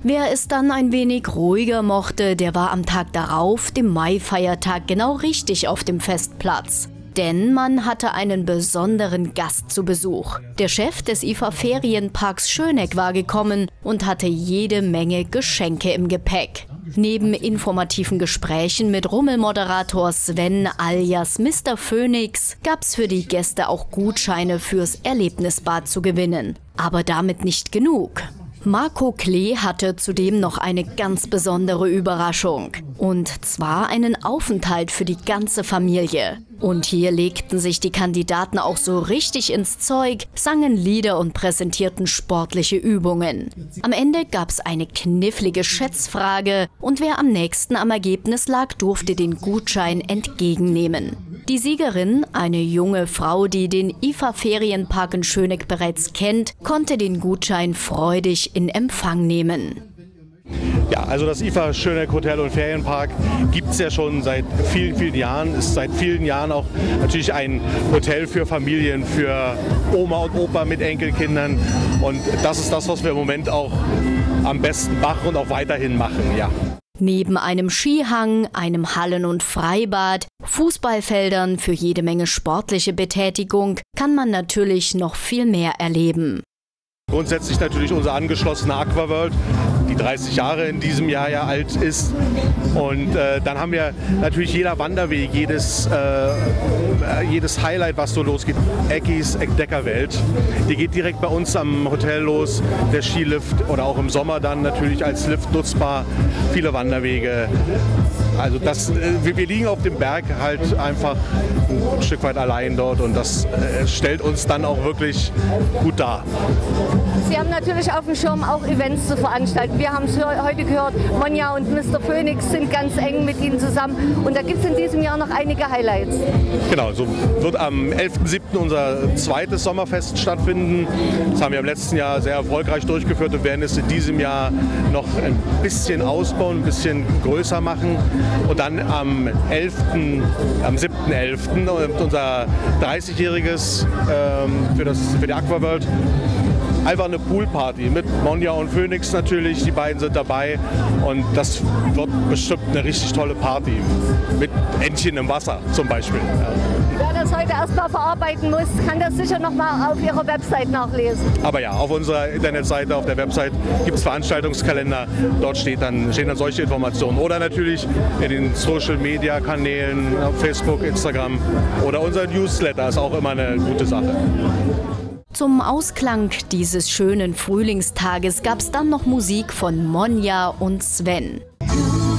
Wer es dann ein wenig ruhiger mochte, der war am Tag darauf, dem Maifeiertag, genau richtig auf dem Festplatz. Denn man hatte einen besonderen Gast zu Besuch. Der Chef des IFA-Ferienparks Schöneck war gekommen und hatte jede Menge Geschenke im Gepäck. Neben informativen Gesprächen mit Rummelmoderator Sven alias Mr. Phoenix gab's für die Gäste auch Gutscheine fürs Erlebnisbad zu gewinnen. Aber damit nicht genug. Marco Klee hatte zudem noch eine ganz besondere Überraschung. Und zwar einen Aufenthalt für die ganze Familie. Und hier legten sich die Kandidaten auch so richtig ins Zeug, sangen Lieder und präsentierten sportliche Übungen. Am Ende gab's eine knifflige Schätzfrage und wer am nächsten am Ergebnis lag, durfte den Gutschein entgegennehmen. Die Siegerin, eine junge Frau, die den IFA-Ferienpark in Schöneck bereits kennt, konnte den Gutschein freudig in Empfang nehmen. Ja, also das IFA Schöneck Hotel und Ferienpark gibt es ja schon seit vielen, vielen Jahren. Ist seit vielen Jahren auch natürlich ein Hotel für Familien, für Oma und Opa mit Enkelkindern. Und das ist das, was wir im Moment auch am besten machen und auch weiterhin machen, ja. Neben einem Skihang, einem Hallen- und Freibad, Fußballfeldern für jede Menge sportliche Betätigung kann man natürlich noch viel mehr erleben. Grundsätzlich natürlich unser angeschlossener Aquaworld, die 30 Jahre in diesem Jahr ja alt ist. Und dann haben wir natürlich jeder Wanderweg, jedes Highlight, was so losgeht. Eckis Entdeckerwelt, die geht direkt bei uns am Hotel los. Der Skilift oder auch im Sommer dann natürlich als Lift nutzbar. Viele Wanderwege. Also wir liegen auf dem Berg halt einfach ein Stück weit allein dort und das stellt uns dann auch wirklich gut dar. Sie haben natürlich auf dem Schirm auch Events zu veranstalten. Wir haben es heute gehört, Monja und Mr. Phoenix sind ganz eng mit Ihnen zusammen und da gibt es in diesem Jahr noch einige Highlights. Genau, so wird am 11.07. unser zweites Sommerfest stattfinden. Das haben wir im letzten Jahr sehr erfolgreich durchgeführt und werden es in diesem Jahr noch ein bisschen ausbauen, ein bisschen größer machen. Und dann am 7.11. unser 30-jähriges für die Aquaworld. Einfach eine Poolparty mit Monja und Phoenix natürlich, die beiden sind dabei und das wird bestimmt eine richtig tolle Party mit Entchen im Wasser zum Beispiel. Ja. Wer das heute erstmal verarbeiten muss, kann das sicher nochmal auf Ihrer Website nachlesen. Aber ja, auf unserer Internetseite, auf der Website gibt es Veranstaltungskalender, dort stehen dann solche Informationen. Oder natürlich in den Social-Media-Kanälen, auf Facebook, Instagram oder unser Newsletter ist auch immer eine gute Sache. Zum Ausklang dieses schönen Frühlingstages gab's dann noch Musik von Monja und Sven.